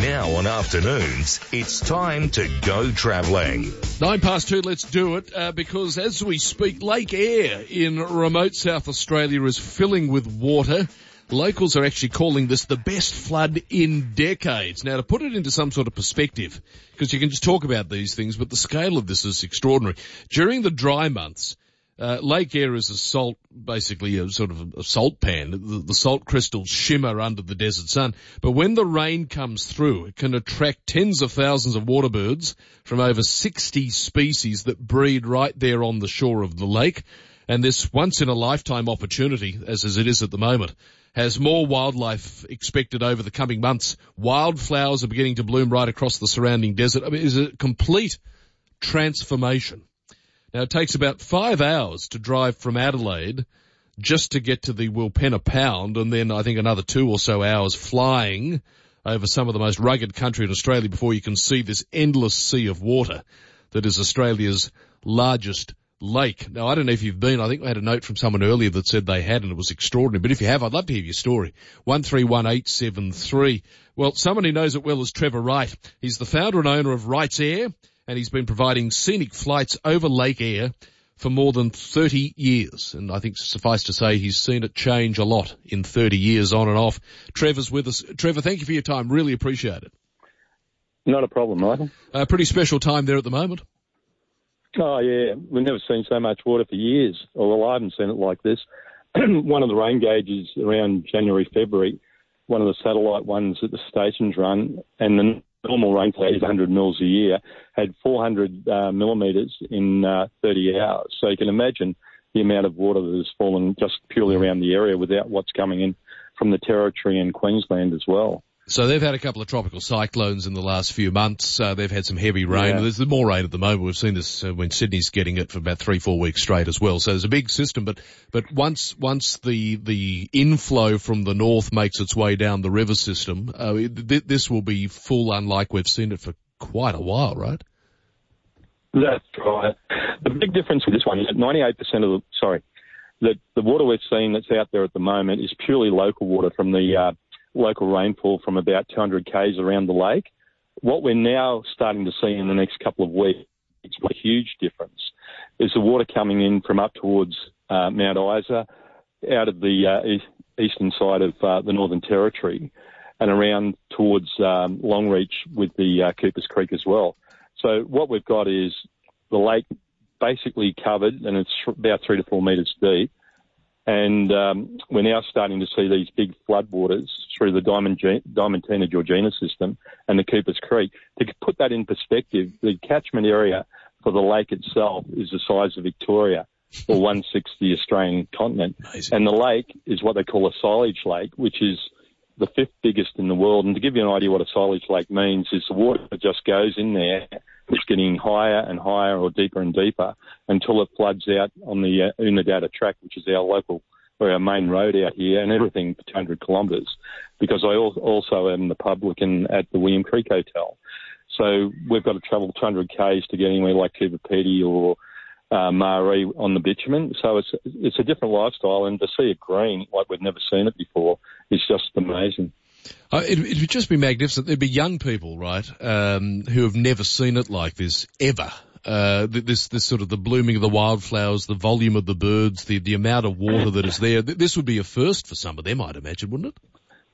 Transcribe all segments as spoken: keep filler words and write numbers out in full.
Now on afternoons, it's time to go travelling. Nine past two, let's do it, uh, because as we speak, Lake Eyre in remote South Australia is filling with water. Locals are actually calling this the best flood in decades. Now, to put it into some sort of perspective, because you can just talk about these things, but the scale of this is extraordinary. During the dry months, Uh, Lake Eyre is a salt, basically a sort of a salt pan. The, the salt crystals shimmer under the desert sun. But when the rain comes through, it can attract tens of thousands of water birds from over sixty species that breed right there on the shore of the lake. And this once-in-a-lifetime opportunity, as, as it is at the moment, has more wildlife expected over the coming months. Wildflowers are beginning to bloom right across the surrounding desert. I mean, it's a complete transformation. Now, it takes about five hours to drive from Adelaide just to get to the Wilpenna Pound, and then I think another two or so hours flying over some of the most rugged country in Australia before you can see this endless sea of water that is Australia's largest lake. Now, I don't know if you've been. I think I had a note from someone earlier that said they had, and it was extraordinary. But if you have, I'd love to hear your story. one three one eight seven three. Well, someone who knows it well is Trevor Wright. He's the founder and owner of Wright's Air, and he's been providing scenic flights over Lake Eyre for more than thirty years. And I think suffice to say he's seen it change a lot in thirty years on and off. Trevor's with us. Trevor, thank you for your time. Really appreciate it. Not a problem, Michael. A pretty special time there at the moment. Oh, yeah. We've never seen so much water for years. Well, I haven't seen it like this. One of the rain gauges around January, February, one of the satellite ones that the stations run, and the normal rainfall is one hundred mils a year, had four hundred uh, millimetres in uh, thirty hours. So you can imagine the amount of water that has fallen just purely around the area without what's coming in from the Territory and Queensland as well. So they've had a couple of tropical cyclones in the last few months. Uh, they've had some heavy rain. Yeah. There's more rain at the moment. We've seen this uh, when Sydney's getting it for about three, four weeks straight as well. So there's a big system. But but once once the the inflow from the north makes its way down the river system, uh, th- this will be full, unlike we've seen it for quite a while, right? That's right. The big difference with this one is that ninety-eight percent of the sorry, the the water we're seeing that's out there at the moment is purely local water from the uh, local rainfall from about two hundred kays around the lake. What we're now starting to see in the next couple of weeks, it's a huge difference, is the water coming in from up towards uh, Mount Isa, out of the uh, east, eastern side of uh, the Northern Territory, and around towards um, Longreach with the uh, Coopers Creek as well. So what we've got is the lake basically covered, and it's about three to four metres deep. And um, we're now starting to see these big floodwaters through the Diamond, Diamantina Georgina system and the Coopers Creek. To put that in perspective, the catchment area for the lake itself is the size of Victoria, or one-sixth the Australian continent. Amazing. And the lake is what they call a silage lake, which is the fifth biggest in the world. And to give you an idea what a silage lake means is the water just goes in there. It's getting higher and higher or deeper and deeper until it floods out on the uh, Unadata track, which is our local or our main road out here, and everything for two hundred kilometres, because I also am the publican at the William Creek Hotel. So we've got to travel two hundred kays to get anywhere like Coober Pedy or uh, Maree on the bitumen. So it's it's a different lifestyle, and to see it green like we've never seen it before is just amazing. Uh, it, it would just be magnificent. There'd be young people, right, um, who have never seen it like this, ever. Uh, this, this sort of the blooming of the wildflowers, the volume of the birds, the, the amount of water that is there. This would be a first for some of them, I'd imagine, wouldn't it?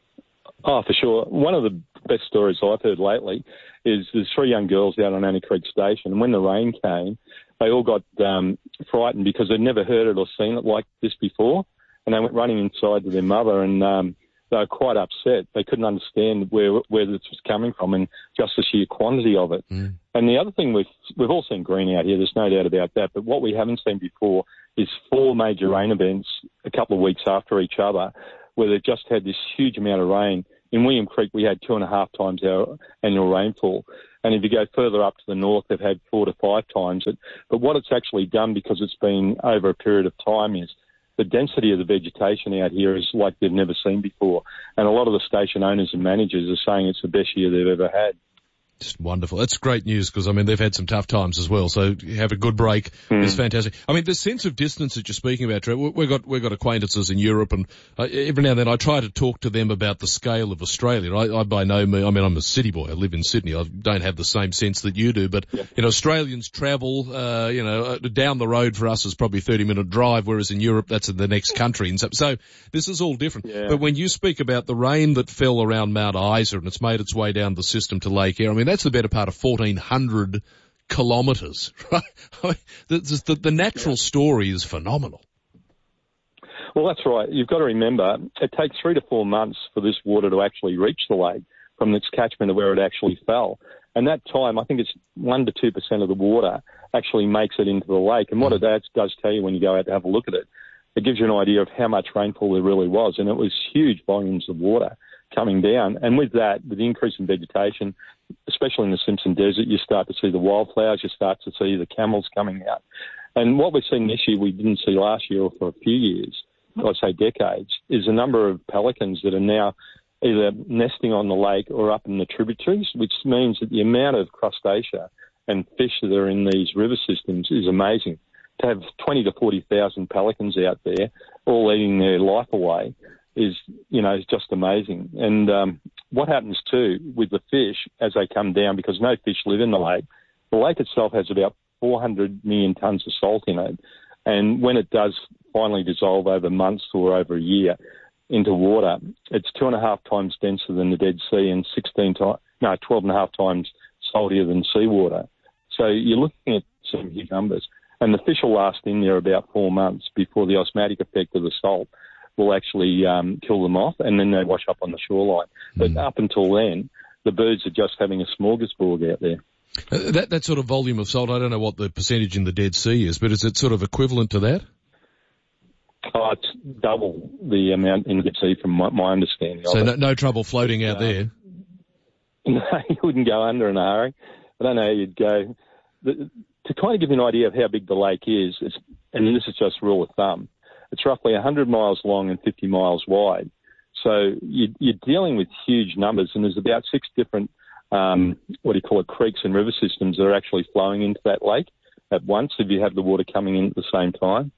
Oh, for sure. One of the best stories I've heard lately is there's three young girls down on Annie Creek Station, and when the rain came, they all got um, frightened because they'd never heard it or seen it like this before, and they went running inside to their mother, and um, they were quite upset. They couldn't understand where where this was coming from and just the sheer quantity of it. Mm. And the other thing, we've, we've all seen green out here, there's no doubt about that, but what we haven't seen before is four major rain events a couple of weeks after each other where they've just had this huge amount of rain. In William Creek, we had two and a half times our annual rainfall. And if you go further up to the north, they've had four to five times it. But what it's actually done, because it's been over a period of time, is the density of the vegetation out here is like they've never seen before. And a lot of the station owners and managers are saying it's the best year they've ever had. Just wonderful. That's great news because, I mean, they've had some tough times as well. So have a good break mm. is fantastic. I mean, the sense of distance that you're speaking about, Trevor, we've got, we've got acquaintances in Europe, and uh, every now and then I try to talk to them about the scale of Australia. I, I by no means, I mean, I'm a city boy. I live in Sydney. I don't have the same sense that you do, but, yeah. you know, Australians travel, uh, you know, uh, down the road for us is probably a thirty minute drive, whereas in Europe that's in the next country. And so, so this is all different. Yeah. But when you speak about the rain that fell around Mount Isa and it's made its way down the system to Lake Eyre, I mean, that's the better part of fourteen hundred kilometres, right? I mean, the, the, the natural yeah. story is phenomenal. Well, that's right. You've got to remember, it takes three to four months for this water to actually reach the lake from its catchment to where it actually fell. And that time, I think it's one to two percent of the water actually makes it into the lake. And what it does, does tell you when you go out to have a look at it, it gives you an idea of how much rainfall there really was. And it was huge volumes of water coming down. And with that, with the increase in vegetation, especially in the Simpson Desert, you start to see the wildflowers, you start to see the camels coming out. And what we're seeing this year we didn't see last year or for a few years, I'd say decades, is a number of pelicans that are now either nesting on the lake or up in the tributaries, which means that the amount of crustacea and fish that are in these river systems is amazing. To have twenty to forty thousand pelicans out there all eating their life away is, you know, is just amazing. And um, what happens too with the fish as they come down, because no fish live in the lake, the lake itself has about four hundred million tonnes of salt in it. And when it does finally dissolve over months or over a year into water, it's two and a half times denser than the Dead Sea and sixteen times, no, twelve and a half times saltier than seawater. So you're looking at some huge numbers. And the fish will last in there about four months before the osmotic effect of the salt will actually um, kill them off, and then they wash up on the shoreline. But mm. up until then, the birds are just having a smorgasbord out there. Uh, that, that sort of volume of salt, I don't know what the percentage in the Dead Sea is, but is it sort of equivalent to that? Oh, it's double the amount in the Dead Sea from my, my understanding. So of no, it. no trouble floating out uh, there? No, you wouldn't go under in a hurry. I don't know how you'd go. The, to kind of give you an idea of how big the lake is, it's, and this is just rule of thumb, it's roughly one hundred miles long and fifty miles wide. So you, you're dealing with huge numbers, and there's about six different, um, what do you call it, creeks and river systems that are actually flowing into that lake at once if you have the water coming in at the same time.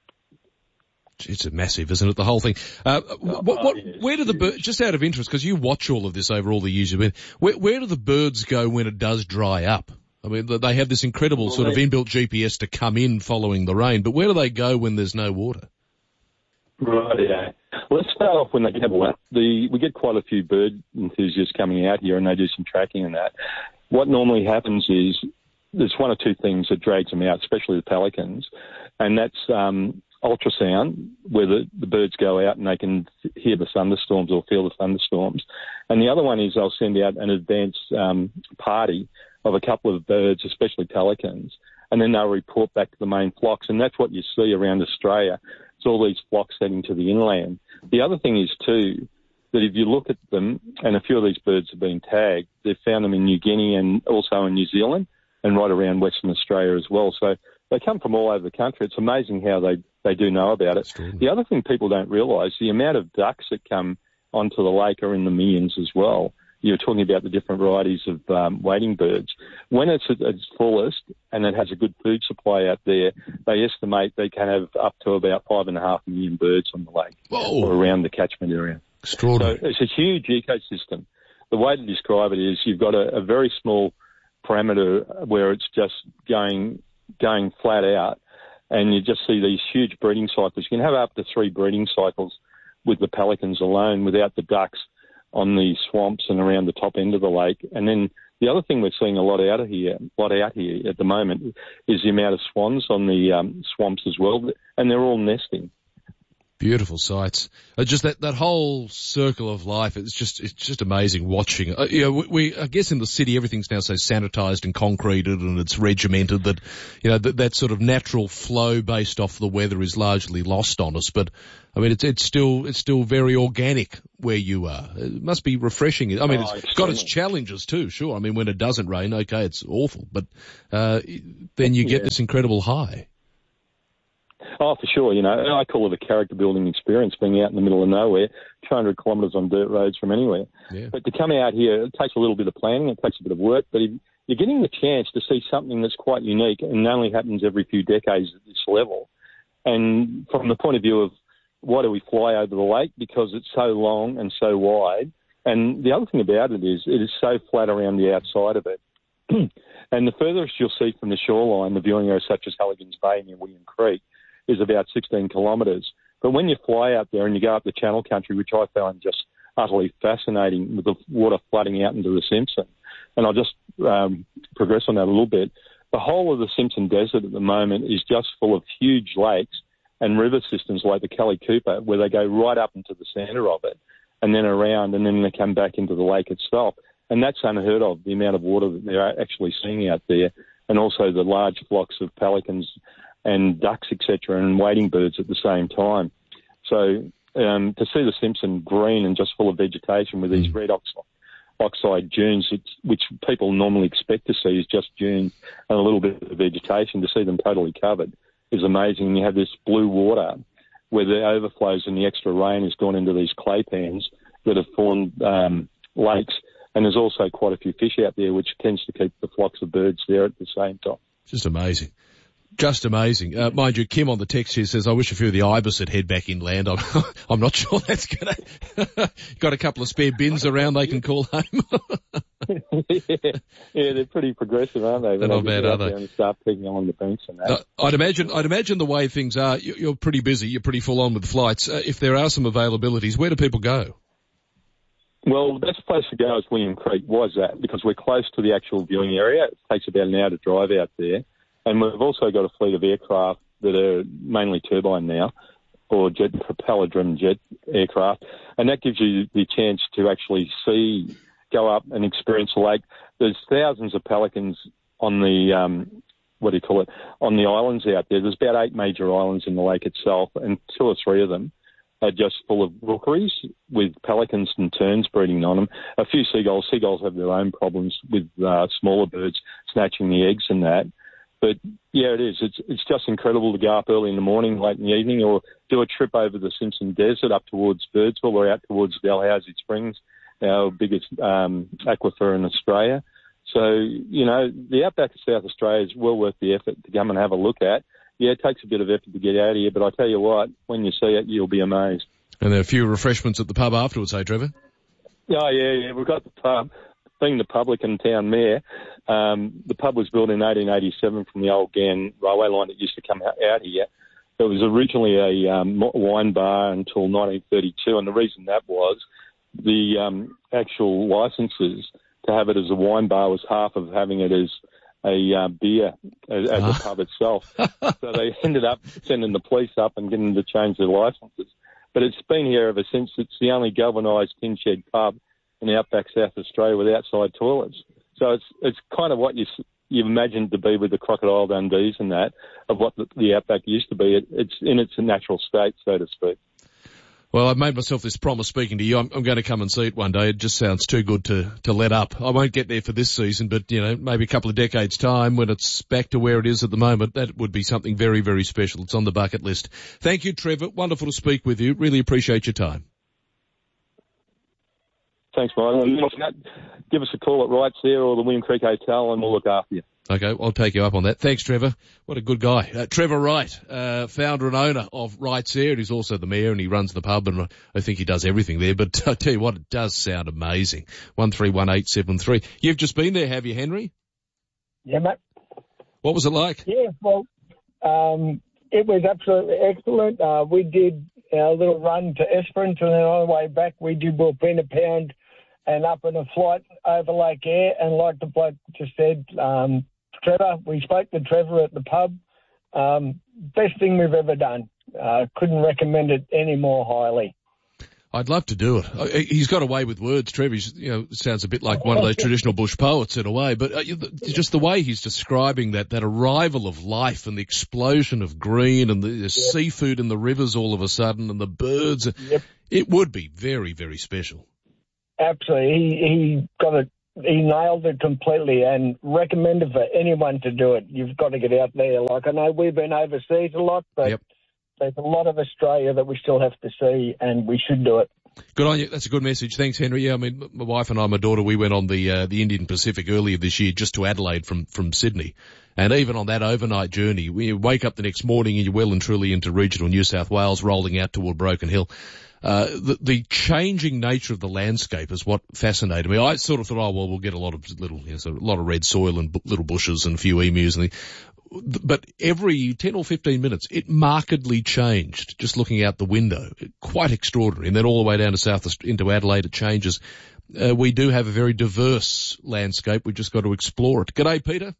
It's massive, isn't it, the whole thing? Uh, what, what, oh, yeah, where do the birds, just out of interest, because you watch all of this over all the years you've been, where, where do the birds go when it does dry up? I mean, they have this incredible well, sort of inbuilt G P S to come in following the rain, but where do they go when there's no water? Right, yeah. Let's start off when they have a lap. The, we get quite a few bird enthusiasts coming out here and they do some tracking and that. What normally happens is there's one or two things that drags them out, especially the pelicans, and that's um, ultrasound, where the, the birds go out and they can hear the thunderstorms or feel the thunderstorms. And the other one is they'll send out an advance um, party of a couple of birds, especially pelicans, and then they'll report back to the main flocks. And that's what you see around Australia. It's all these flocks heading to the inland. The other thing is, too, that if you look at them, and a few of these birds have been tagged, they've found them in New Guinea and also in New Zealand and right around Western Australia as well. So they come from all over the country. It's amazing how they, they do know about it. The other thing people don't realise, the amount of ducks that come onto the lake are in the millions as well. You're talking about the different varieties of um, wading birds. When it's at its fullest and it has a good food supply out there, they estimate they can have up to about five and a half million birds on the lake Whoa. or around the catchment area. Extraordinary. So it's a huge ecosystem. The way to describe it is you've got a, a very small parameter where it's just going going flat out, and you just see these huge breeding cycles. You can have up to three breeding cycles with the pelicans alone without the ducks on the swamps and around the top end of the lake. And then the other thing we're seeing a lot out of here, a lot out here at the moment, is the amount of swans on the um, swamps as well, and they're all nesting. Beautiful sights. Uh, just that, that whole circle of life. It's just, it's just amazing watching. Uh, you know, we, we, I guess in the city everything's now so sanitized and concreted and it's regimented that, you know, that, that sort of natural flow based off the weather is largely lost on us. But I mean, it's, it's still, it's still very organic where you are. It must be refreshing. I mean, oh, it's got its challenges too, sure. I mean, when it doesn't rain, okay, it's awful, but, uh, then you get yeah. this incredible high. Oh, for sure. You know, I call it a character building experience, being out in the middle of nowhere, two hundred kilometres on dirt roads from anywhere. Yeah. But to come out here, it takes a little bit of planning, it takes a bit of work, but if you're getting the chance to see something that's quite unique and only happens every few decades at this level. And from the point of view of why do we fly over the lake? Because it's so long and so wide. And the other thing about it is it is so flat around the outside of it. And the furthest you'll see from the shoreline, the viewing areas such as Halligan's Bay near William Creek, is about sixteen kilometres. But when you fly out there and you go up the Channel Country, which I find just utterly fascinating with the water flooding out into the Simpson, and I'll just um, progress on that a little bit, the whole of the Simpson Desert at the moment is just full of huge lakes and river systems like the Kelly Cooper, where they go right up into the centre of it and then around, and then they come back into the lake itself. And that's unheard of, the amount of water that they're actually seeing out there, and also the large flocks of pelicans and ducks, et cetera, and wading birds at the same time. So um, to see the Simpson green and just full of vegetation with these red oxide, oxide dunes, it's, which people normally expect to see is just dunes and a little bit of vegetation, to see them totally covered is amazing. And you have this blue water where the overflows and the extra rain has gone into these clay pans that have formed um, lakes. And there's also quite a few fish out there, which tends to keep the flocks of birds there at the same time. Just amazing. Just amazing. Uh, mind you, Kim on the text here says, I wish a few of the ibis would head back inland. I'm, I'm not sure that's going to... Got a couple of spare bins around they can call home. yeah, yeah, they're pretty progressive, aren't they? They're not bad, are they? And start picking along the banks and that. Uh, I'd imagine, I'd imagine the way things are, you're pretty busy, you're pretty full on with flights. Uh, if there are some availabilities, where do people go? Well, the best place to go is William Creek. Why is that? Because we're close to the actual viewing area. It takes about an hour to drive out there. And we've also got a fleet of aircraft that are mainly turbine now, or jet propeller-driven jet aircraft. And that gives you the chance to actually see, go up and experience the lake. There's thousands of pelicans on the, um, what do you call it, on the islands out there. There's about eight major islands in the lake itself, and two or three of them are just full of rookeries with pelicans and terns breeding on them. A few seagulls. Seagulls have their own problems with uh, smaller birds snatching the eggs and that. But, yeah, it is. It's it's just incredible to go up early in the morning, late in the evening, or do a trip over the Simpson Desert up towards Birdsville or out towards Dalhousie Springs, our biggest um, aquifer in Australia. So, you know, the outback of South Australia is well worth the effort to come and have a look at. Yeah, it takes a bit of effort to get out of here, but I tell you what, when you see it, you'll be amazed. And there are a few refreshments at the pub afterwards, hey, Trevor? Oh, yeah, yeah, we've got the pub. Being the publican town mayor, um, the pub was built in eighteen eighty-seven from the old Gann railway line that used to come out, out here. It was originally a um, wine bar until nineteen thirty-two, and the reason that was the um, actual licences to have it as a wine bar was half of having it as a uh, beer as, as a pub itself. So they ended up sending the police up and getting them to change their licences. But it's been here ever since. It's the only galvanised tin shed pub in the outback South Australia with outside toilets. So it's it's kind of what you you imagined to be with the Crocodile Dundees and that, of what the, the outback used to be. It, it's in its natural state, so to speak. Well, I've made myself this promise speaking to you. I'm, I'm going to come and see it one day. It just sounds too good to, to let up. I won't get there for this season, but, you know, maybe a couple of decades' time when it's back to where it is at the moment, that would be something very, very special. It's on the bucket list. Thank you, Trevor. Wonderful to speak with you. Really appreciate your time. Thanks, Brian. Give us a call at Wrights there or the William Creek Hotel and we'll look after you. Okay, I'll take you up on that. Thanks, Trevor. What a good guy. Uh, Trevor Wright, uh, founder and owner of Wrights Air. He's also the mayor and he runs the pub and I think he does everything there. But I tell you what, it does sound amazing. one three one eight seven three. You've just been there, have you, Henry? Yeah, mate. What was it like? Yeah, well, um, it was absolutely excellent. Uh, we did our little run to Esperance and then on the way back we did Wilpena Pound and up in a flight over Lake Eyre. And like the bloke just said, um, Trevor, we spoke to Trevor at the pub. Um, best thing we've ever done. Uh, couldn't recommend it any more highly. I'd love to do it. He's got a way with words, Trevor. He's, you know, sounds a bit like one of those traditional bush poets in a way, but uh, just the way he's describing that, that arrival of life and the explosion of green and the, the yep. seafood in the rivers all of a sudden and the birds, yep. it would be very, very special. Absolutely. He, he got it he nailed it completely and recommended for anyone to do it. You've got to get out there. Like, I know we've been overseas a lot, but yep. there's a lot of Australia that we still have to see, and we should do it. Good on you. That's a good message. Thanks, Henry. Yeah, I mean, my wife and I, my daughter, we went on the uh, the Indian Pacific earlier this year just to Adelaide from, from Sydney. And even on that overnight journey, when you wake up the next morning and you're well and truly into regional New South Wales, rolling out toward Broken Hill, uh, the, the changing nature of the landscape is what fascinated me. I sort of thought, oh, well, we'll get a lot of little, you know, sort of a lot of red soil and b- little bushes and a few emus and the, but every ten or fifteen minutes, it markedly changed just looking out the window. Quite extraordinary. And then all the way down to south into Adelaide, it changes. Uh, we do have a very diverse landscape. We've just got to explore it. G'day, Peter.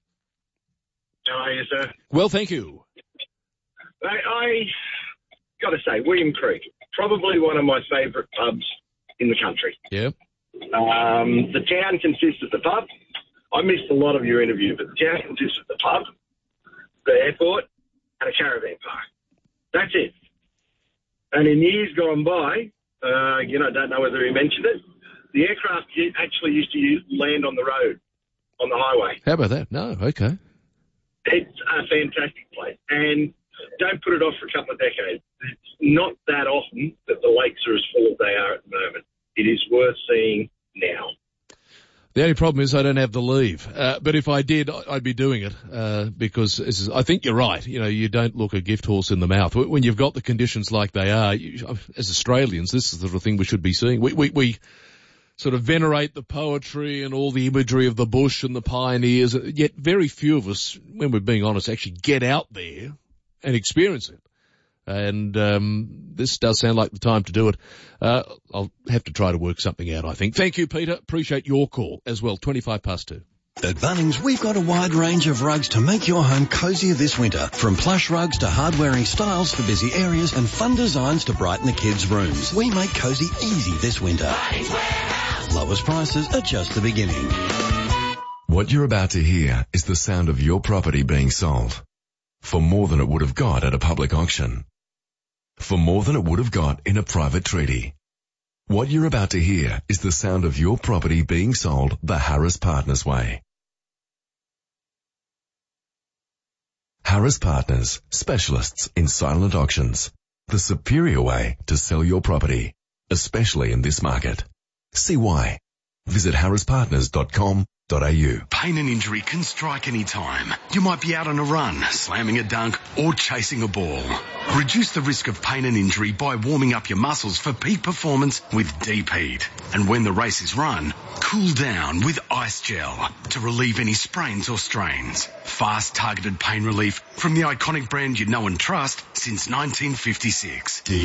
How are you, sir? Well, thank you. I, I got to say, William Creek, probably one of my favourite pubs in the country. Yeah. Um, the town consists of the pub. I missed a lot of your interview, but the town consists of the pub, the airport, and a caravan park. That's it. And in years gone by, uh, you know, I don't know whether he mentioned it, the aircraft actually used to use, land on the road, on the highway. How about that? No, okay. It's a fantastic place. And don't put it off for a couple of decades. It's not that often that the lakes are as full as they are at the moment. It is worth seeing now. The only problem is I don't have the leave. Uh, but if I did, I'd be doing it, uh, because this is, I think you're right. You know, you don't look a gift horse in the mouth. When you've got the conditions like they are, you, as Australians, this is the sort of thing we should be seeing. We, we, we sort of venerate the poetry and all the imagery of the bush and the pioneers, yet very few of us, when we're being honest, actually get out there and experience it. And um this does sound like the time to do it. Uh I'll have to try to work something out, I think. Thank you, Peter. Appreciate your call as well. twenty-five past two. At Bunnings, we've got a wide range of rugs to make your home cozier this winter. From plush rugs to hard-wearing styles for busy areas and fun designs to brighten the kids' rooms. We make cozy easy this winter. Lowest prices are just the beginning. What you're about to hear is the sound of your property being sold for more than it would have got at a public auction. For more than it would have got in a private treaty. What you're about to hear is the sound of your property being sold the Harris Partners way. Harris Partners, specialists in silent auctions. The superior way to sell your property, especially in this market. See why. Visit harris partners dot com dot a u. Pain and injury can strike any time. You might be out on a run, slamming a dunk, or chasing a ball. Reduce the risk of pain and injury by warming up your muscles for peak performance with Deep Heat. And when the race is run, cool down with Ice Gel to relieve any sprains or strains. Fast, targeted pain relief from the iconic brand you know and trust since nineteen fifty-six. Deep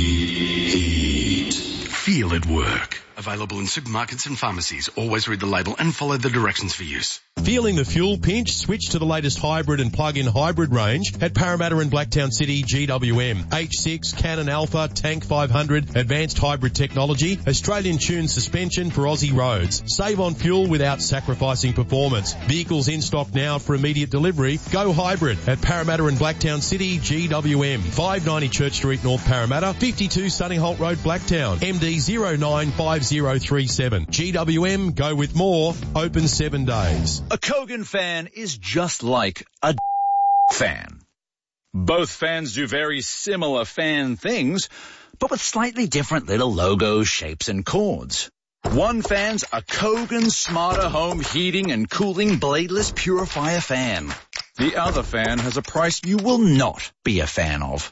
Heat. Feel it work. Available in supermarkets and pharmacies. Always read the label and follow the directions for use. Feeling the fuel pinch? Switch to the latest hybrid and plug-in hybrid range at Parramatta and Blacktown City G W M. H six, Canon Alpha, Tank five hundred, advanced hybrid technology, Australian tuned suspension for Aussie roads. Save on fuel without sacrificing performance. Vehicles in stock now for immediate delivery. Go hybrid at Parramatta and Blacktown City G W M. five ninety Church Street, North Parramatta, fifty-two Sunningholt Road, Blacktown. M D zero nine five zero three seven. G W M, go with more. Open seven days. A Kogan fan is just like a fan. Both fans do very similar fan things, but with slightly different little logos, shapes, and chords. One fan's a Kogan Smarter Home Heating and Cooling Bladeless Purifier fan. The other fan has a price you will not be a fan of.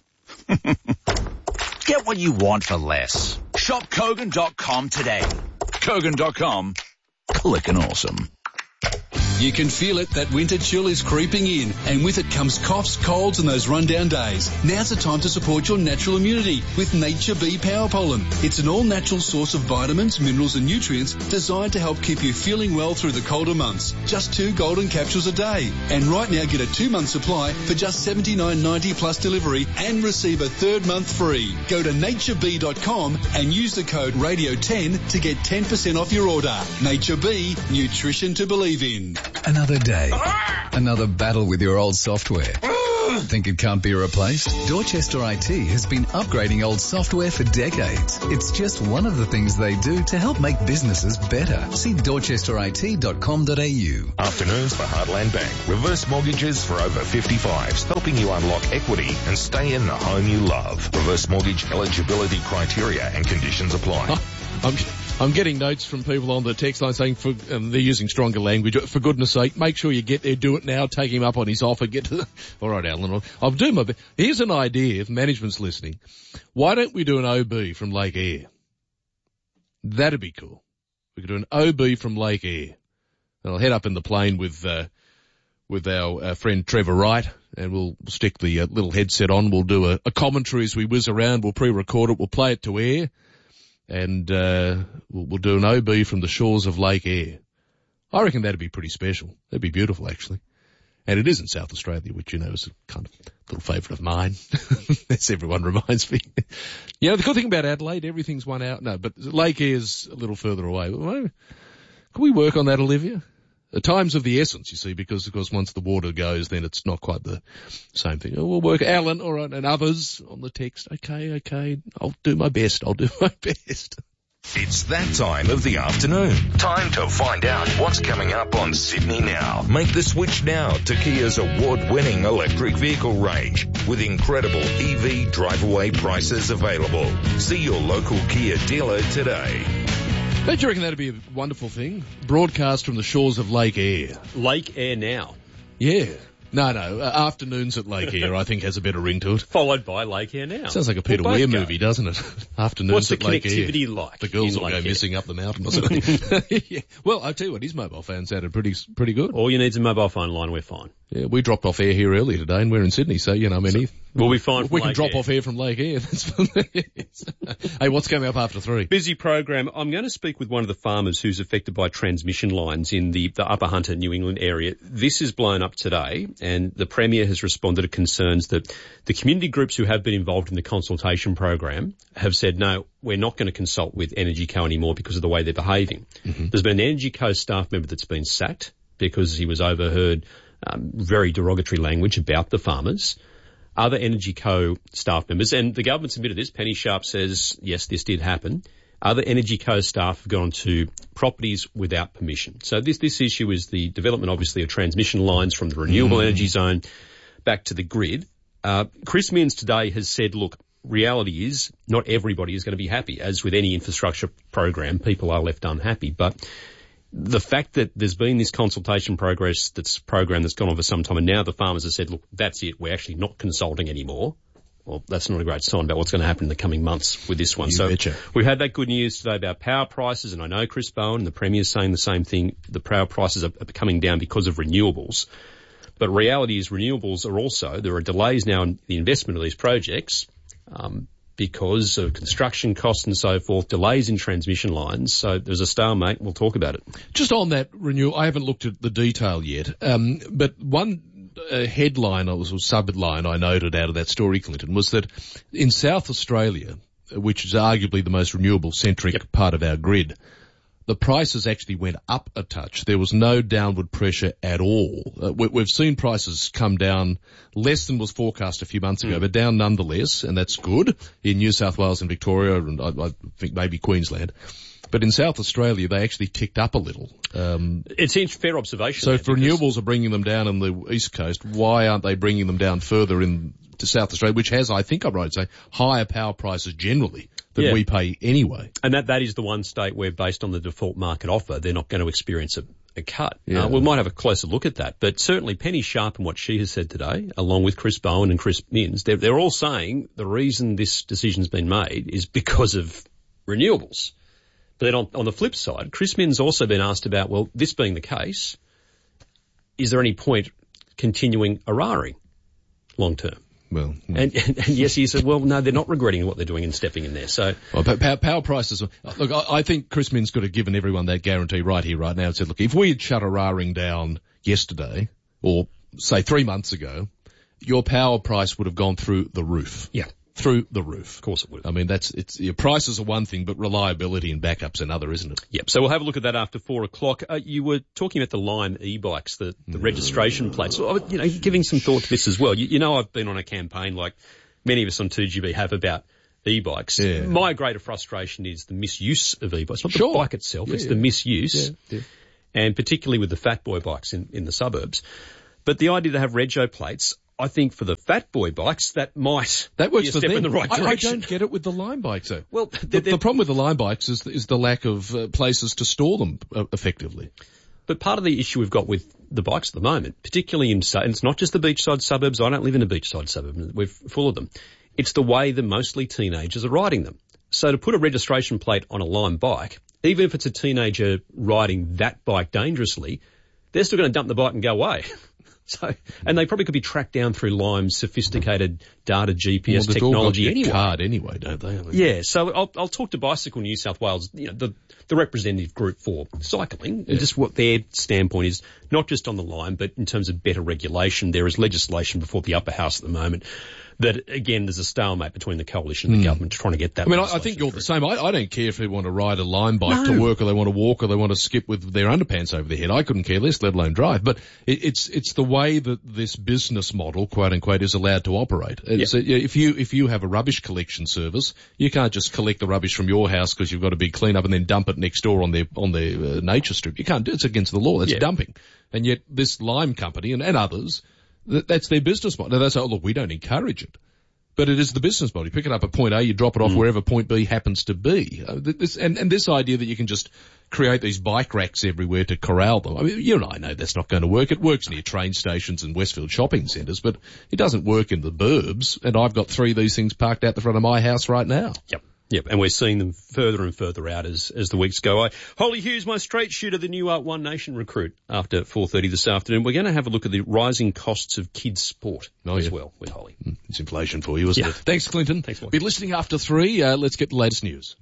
Get what you want for less. Shop Kogan dot com today. Kogan dot com. Clickin' awesome. You can feel it, that winter chill is creeping in, and with it comes coughs, colds and those rundown days. Now's the time to support your natural immunity with Nature Bee Power Pollen. It's an all-natural source of vitamins, minerals and nutrients designed to help keep you feeling well through the colder months. Just two golden capsules a day. And right now get a two-month supply for just seventy-nine ninety plus delivery and receive a third month free. Go to nature bee dot com and use the code radio ten to get ten percent off your order. Nature Bee, nutrition to believe in. Another day, another battle with your old software. Don't think it can't be replaced? Dorchester I T has been upgrading old software for decades. It's just one of the things they do to help make businesses better. See dorchester I T dot com dot a u. Afternoons for Heartland Bank. Reverse mortgages for over fifty-fives, helping you unlock equity and stay in the home you love. Reverse mortgage eligibility criteria and conditions apply. I'm, I'm getting notes from people on the text line saying for, um, they're using stronger language. For goodness sake, make sure you get there, do it now, take him up on his offer, get to the... All right, Alan, I'll, I'll do my best. Here's an idea, if management's listening. Why don't we do an O B from Lake Eyre? That'd be cool. We could do an O B from Lake Eyre. And I'll head up in the plane with, uh, with our uh, friend Trevor Wright, and we'll stick the uh, little headset on. We'll do a, a commentary as we whiz around. We'll pre-record it. We'll play it to air. And uh we'll, we'll do an O B from the shores of Lake Eyre. I reckon that'd be pretty special. That'd be beautiful, actually. And it is in South Australia, which, you know, is a kind of little favourite of mine, as everyone reminds me. You know, the good thing about Adelaide, everything's one out. No, but Lake Eyre's a little further away. Can we work on that, Olivia? The time's of the essence, you see, because, of course, once the water goes, then it's not quite the same thing. Oh, we'll work. Alan, all right, and others on the text. Okay, okay, I'll do my best. I'll do my best. It's that time of the afternoon. Time to find out what's coming up on Sydney Now. Make the switch now to Kia's award-winning electric vehicle range with incredible E V drive-away prices available. See your local Kia dealer today. Don't you reckon that'd be a wonderful thing? Broadcast from the shores of Lake Eyre. Lake Eyre Now? Yeah. No, no. Uh, afternoons at Lake Eyre, I think, has a better ring to it. Followed by Lake Eyre Now. Sounds like a Peter We'll Weir both go. movie, doesn't it? Afternoons What's the at Lake Eyre. connectivity like The girls in will Lake go Eyre? missing up the mountain or something. Yeah. Well, I tell you what, his mobile phone sounded pretty pretty good. All you need is a mobile phone line, we're fine. Yeah, we dropped off air here earlier today, and we're in Sydney, so, you know, I mean... So we'll be fine from We can Lake drop Eyre. off air from Lake Eyre. That's Hey, what's coming up after three? Busy program. I'm going to speak with one of the farmers who's affected by transmission lines in the, the Upper Hunter, New England area. This is blown up today, and the Premier has responded to concerns that the community groups who have been involved in the consultation program have said, no, we're not going to consult with Energy Co anymore because of the way they're behaving. Mm-hmm. There's been an Energy Co staff member that's been sacked because he was overheard um, very derogatory language about the farmers. Other Energy Co staff members, and the government's admitted this, Penny Sharp says, yes, this did happen. Other Energy Co staff have gone to properties without permission. So this, this issue is the development, obviously, of transmission lines from the renewable mm. energy zone back to the grid. Uh, Chris Minns today has said, look, reality is not everybody is going to be happy. As with any infrastructure program, people are left unhappy. But the fact that there's been this consultation progress that's program that's gone on for some time, and now the farmers have said, look, that's it, we're actually not consulting anymore. Well, that's not a great sign about what's going to happen in the coming months with this one. You so betcha. We've had that good news today about power prices, and I know Chris Bowen and the Premier's saying the same thing. The power prices are, are coming down because of renewables. But reality is renewables are also, there are delays now in the investment of these projects, um, because of construction costs and so forth, delays in transmission lines. So there's a stalemate. We'll talk about it. Just on that renewal, I haven't looked at the detail yet, um, but one uh, headline, or sub-line I noted out of that story, Clinton, was that in South Australia, which is arguably the most renewable-centric yep. part of our grid, the prices actually went up a touch. There was no downward pressure at all. Uh, we, we've seen prices come down less than was forecast a few months ago, mm. but down nonetheless, and that's good in New South Wales and Victoria, and I, I think maybe Queensland. But in South Australia, they actually ticked up a little. Um, it seems fair observation. So if renewables are bringing them down on the East Coast, why aren't they bringing them down further in to South Australia, which has, I think I'm right to say, higher power prices generally than yeah. we pay anyway? And that, that is the one state where, based on the default market offer, they're not going to experience a, a cut. Yeah. Uh, we might have a closer look at that. But certainly Penny Sharp and what she has said today, along with Chris Bowen and Chris Minns, they're, they're all saying the reason this decision's been made is because of renewables. But then on, on the flip side, Chris Minns also been asked about, well, this being the case, is there any point continuing Eraring long term? Well, and, and, and yes, he said, well, no, they're not regretting what they're doing and stepping in there. So, well, power, power prices. Look, I, I think Chris Minns could have given everyone that guarantee right here, right now, and said, look, if we had shut Eraring down yesterday, or say three months ago, your power price would have gone through the roof. Yeah. through the roof. Of course it would. I mean, that's it's your prices are one thing, but reliability and backup's another, isn't it? Yep. So we'll have a look at that after four o'clock. Uh, you were talking about the Lime e-bikes, the, the mm. registration plates. So, you know, giving some thought to this as well. You, you know, I've been on a campaign like many of us on two G B have about e-bikes. Yeah. My greater frustration is the misuse of e-bikes. Not Sure. the bike itself, Yeah, it's yeah. the misuse. Yeah, yeah. And particularly with the fat boy bikes in, in the suburbs. But the idea to have rego plates, I think for the fat boy bikes, that might that works be a for step them. in the right I, direction. I don't get it with the Lime bikes, though. Well, the, the problem with the Lime bikes is, is the lack of uh, places to store them uh, effectively. But part of the issue we've got with the bikes at the moment, particularly in, and it's not just the beachside suburbs. I don't live in a beachside suburb. We're full of them. It's the way that mostly teenagers are riding them. So to put a registration plate on a Lime bike, even if it's a teenager riding that bike dangerously, they're still going to dump the bike and go away. So, and they probably could be tracked down through Lime's sophisticated data G P S well, technology all got anyway. Card anyway, don't they? I mean, yeah. So I'll, I'll talk to Bicycle New South Wales, you know, the, the representative group for cycling, yeah. and just what their standpoint is, not just on the Lime, but in terms of better regulation. There is legislation before the upper house at the moment that, again, there's a stalemate between the coalition and the mm. government trying to get that. I mean, I, I think you're the same. I, I don't care if they want to ride a Lime bike no. to work, or they want to walk, or they want to skip with their underpants over their head. I couldn't care less, let alone drive. But it, it's it's the way that this business model, quote unquote, is allowed to operate. Yep. So if you if you have a rubbish collection service, you can't just collect the rubbish from your house because you've got a big clean up and then dump it next door on their on their uh, nature strip. You can't do it. It's against the law. That's yeah. dumping. And yet this Lime company and, and others, that, that's their business model. Now they say, oh, look, we don't encourage it. But it is the business model. You pick it up at point A, you drop it off mm. wherever point B happens to be. Uh, this, and, and this idea that you can just create these bike racks everywhere to corral them. I mean, you and I know that's not going to work. It works near train stations and Westfield shopping centres, but it doesn't work in the burbs. And I've got three of these things parked out the front of my house right now. Yep. Yep, and we're seeing them further and further out as, as the weeks go by. Holly Hughes, my straight shooter, the new uh, One Nation recruit after four thirty this afternoon. We're going to have a look at the rising costs of kids' sport oh, as yeah. well with Holly. Mm, it's inflation for you, isn't yeah. it? Thanks, Clinton. Thanks, Be listening after three. Uh, let's get the latest news.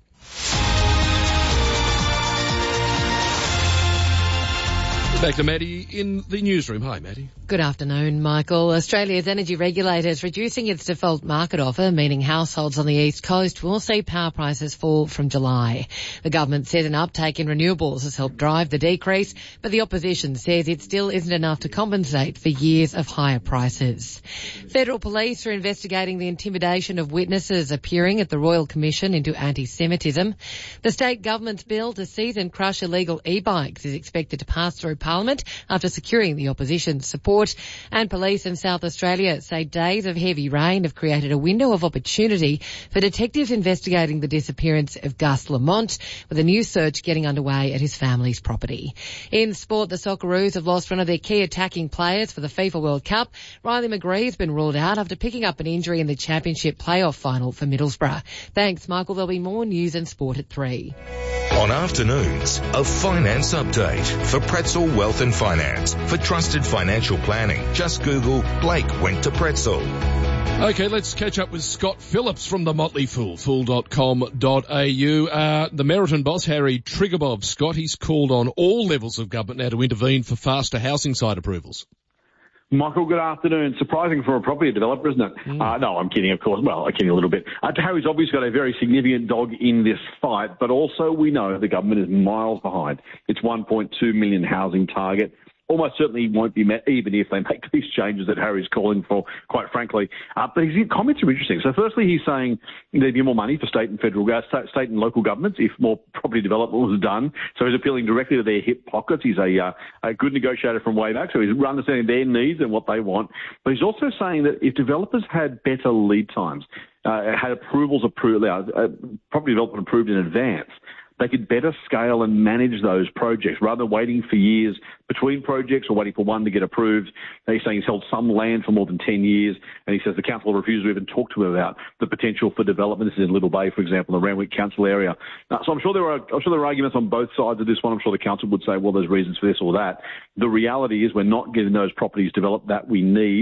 Back to Maddie in the newsroom. Hi, Maddie. Good afternoon, Michael. Australia's energy regulator is reducing its default market offer, meaning households on the east coast will see power prices fall from July. The government said an uptake in renewables has helped drive the decrease, but the opposition says it still isn't enough to compensate for years of higher prices. Federal police are investigating the intimidation of witnesses appearing at the Royal Commission into anti-Semitism. The state government's bill to seize and crush illegal e-bikes is expected to pass through Parliament after securing the opposition's support. And police in South Australia say days of heavy rain have created a window of opportunity for detectives investigating the disappearance of Gus Lamont, with a new search getting underway at his family's property. In sport, the Socceroos have lost one of their key attacking players for the FIFA World Cup. Riley McGree has been ruled out after picking up an injury in the Championship playoff final for Middlesbrough. Thanks, Michael. There'll be more news and sport at three. On afternoons, a finance update for Pretzel Wealth and Finance. For trusted financial planning, just Google Blake went to Pretzel. Okay, let's catch up with Scott Phillips from the Motley Fool, fool dot com dot a u. Uh, the Meriton boss, Harry Triguboff. Scott, he's called on all levels of government now to intervene for faster housing site approvals. Michael, good afternoon. Surprising for a property developer, isn't it? Mm. Uh, no, I'm kidding, of course. Well, I'm kidding a little bit. Uh, Harry's obviously got a very significant dog in this fight, but also we know the government is miles behind. It's one point two million housing target. Almost certainly won't be met, even if they make these changes that Harry's calling for, quite frankly. Uh, but his comments are interesting. So firstly, he's saying there'd be more money for state and federal, uh, state and local governments if more property development was done. So he's appealing directly to their hip pockets. He's a, uh, a good negotiator from way back, so he's understanding their needs and what they want. But he's also saying that if developers had better lead times, uh, had approvals approved, uh, property development approved in advance, they could better scale and manage those projects rather than waiting for years between projects or waiting for one to get approved. He's saying he's held some land for more than ten years, and he says the council refused to even talk to him about the potential for development. This is in Little Bay, for example, in the Randwick Council area. Uh, so I'm sure there are, I'm sure there are arguments on both sides of this one. I'm sure the council would say, well, there's reasons for this or that. The reality is we're not getting those properties developed that we need.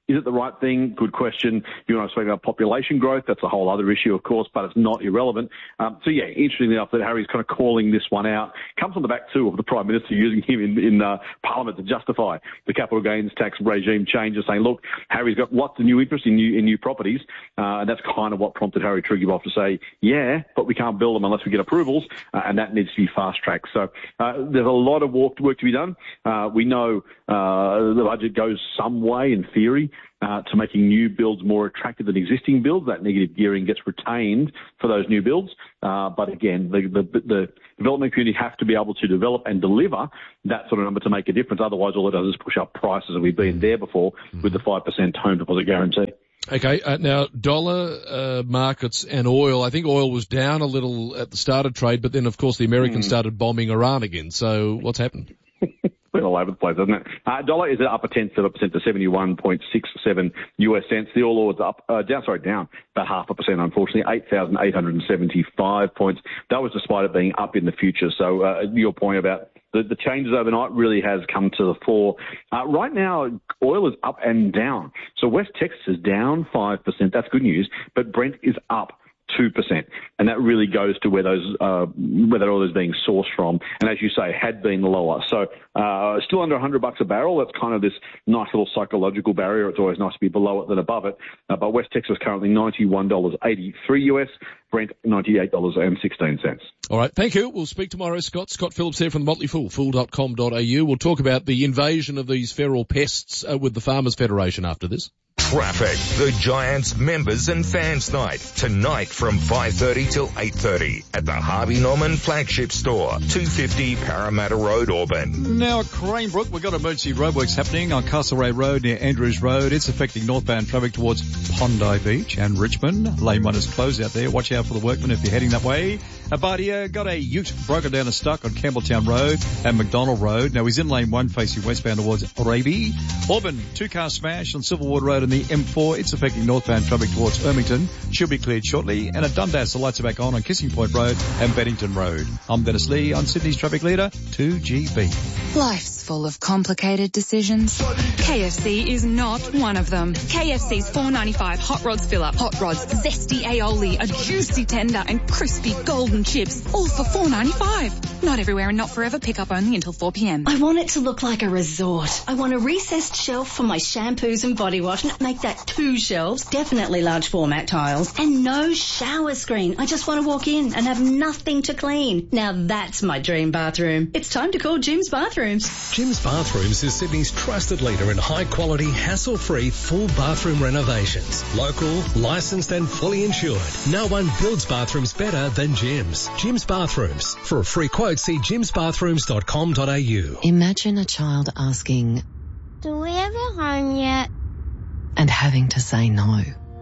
Is it the right thing? Good question. You want to speak about population growth? That's a whole other issue, of course, but it's not irrelevant. Um, so, yeah, interestingly enough that Harry's kind of calling this one out. Comes on the back, too, of the Prime Minister using him in, in uh, Parliament to justify the capital gains tax regime changes, saying, look, Harry's got lots of new interest in new, in new properties, uh, and that's kind of what prompted Harry Tregebov to say, yeah, but we can't build them unless we get approvals, uh, and that needs to be fast-tracked. So uh, there's a lot of work, work to be done. Uh, we know uh, the budget goes some way, in theory, Uh, to making new builds more attractive than existing builds. That negative gearing gets retained for those new builds. Uh, but again, the, the, the development community have to be able to develop and deliver that sort of number to make a difference. Otherwise, all it does is push up prices, and we've been there before with the five percent home deposit guarantee. Okay, uh, now dollar uh, markets and oil. I think oil was down a little at the start of trade, but then, of course, the Americans mm. started bombing Iran again. So what's happened? Been all over the place, hasn't it? Uh, dollar is up a tenth of a percent to seventy-one point six seven U S cents. The All Ords up, uh, down, sorry, down about half a percent, unfortunately, eight thousand eight hundred seventy-five points. That was despite it being up in the future. So, uh, your point about the, the changes overnight really has come to the fore. Uh, right now, oil is up and down. So West Texas is down five percent. That's good news. But Brent is up two percent, and that really goes to where those uh, where that oil is being sourced from, and as you say, had been lower. So uh, still under one hundred bucks a barrel. That's kind of this nice little psychological barrier. It's always nice to be below it than above it. Uh, but West Texas currently ninety-one dollars eighty-three U S, Brent ninety-eight dollars sixteen. All right, thank you. We'll speak tomorrow, Scott. Scott Phillips here from the Motley Fool, fool dot com dot a u. We'll talk about the invasion of these feral pests uh, with the Farmers Federation after this. Traffic, the Giants members and fans night, tonight from five thirty till eight thirty at the Harvey Norman flagship store, two fifty Parramatta Road, Auburn. Now at Cranebrook, we've got emergency roadworks happening on Castlereagh Road near Andrews Road. It's affecting northbound traffic towards Bondi Beach and Richmond. Lane one is closed out there. Watch out for the workmen if you're heading that way. Abadia got a ute broken down and stuck on Campbelltown Road and McDonald Road. Now he's in lane one facing westbound towards Raby. Auburn, two-car smash on Silverwood Road and the M four. It's affecting northbound traffic towards Ermington. She'll be cleared shortly. And at Dundas, the lights are back on on Kissing Point Road and Beddington Road. I'm Dennis Lee on Sydney's Traffic Leader, two G B. Life's full of complicated decisions. K F C is not one of them. K F C's four ninety-five Hot Rods Fill-Up. Hot Rods, zesty aioli, a juicy tender and crispy golden chips, all for four ninety-five. Not everywhere and not forever. Pick up only until four p.m. I want it to look like a resort. I want a recessed shelf for my shampoos and body wash. Make that two shelves, definitely large format tiles, and no shower screen. I just want to walk in and have nothing to clean. Now that's my dream bathroom. It's time to call Jim's Bathrooms. Jim's Bathrooms is Sydney's trusted leader in high-quality, hassle-free, full bathroom renovations. Local, licensed and fully insured. No one builds bathrooms better than Jim's. Jim's Bathrooms. For a free quote, see jims bathrooms dot com dot a u. Imagine a child asking, "Do we have a home yet?" and having to say no.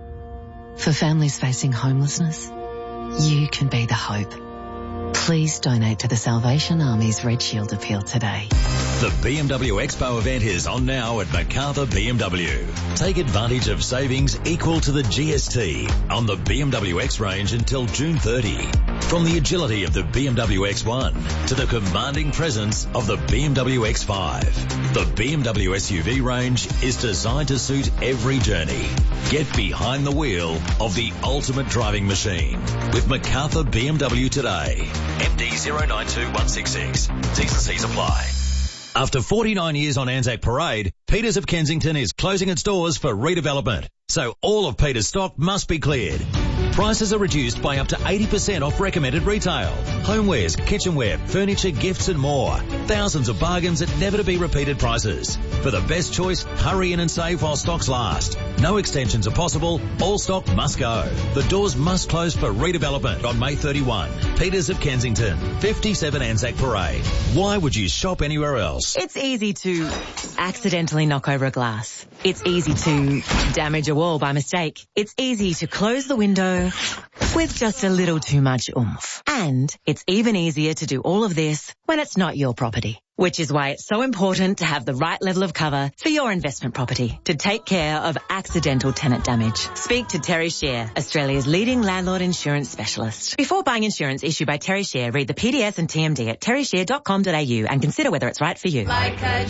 For families facing homelessness, you can be the hope. Please donate to the Salvation Army's Red Shield appeal today. The B M W Expo event is on now at Macarthur B M W. Take advantage of savings equal to the G S T on the B M W X range until June thirtieth. From the agility of the B M W X one to the commanding presence of the B M W X five, the B M W S U V range is designed to suit every journey. Get behind the wheel of the ultimate driving machine with Macarthur B M W today. M D zero nine two one six six. T's and C's apply. After forty-nine years on Anzac Parade, Peters of Kensington is closing its doors for redevelopment. So all of Peters stock must be cleared. Prices are reduced by up to eighty percent off recommended retail. Homewares, kitchenware, furniture, gifts and more. Thousands of bargains at never to be repeated prices. For the best choice, hurry in and save while stocks last. No extensions are possible. All stock must go. The doors must close for redevelopment on May thirty-first. Peters of Kensington, fifty-seven Anzac Parade. Why would you shop anywhere else? It's easy to accidentally knock over a glass. It's easy to damage a wall by mistake. It's easy to close the window with just a little too much oomph. And it's even easier to do all of this when it's not your property. Which is why it's so important to have the right level of cover for your investment property to take care of accidental tenant damage. Speak to Terry Shear, Australia's leading landlord insurance specialist. Before buying insurance issued by Terry Shear, read the P D S and T M D at terry shear dot com dot a u and consider whether it's right for you. Like a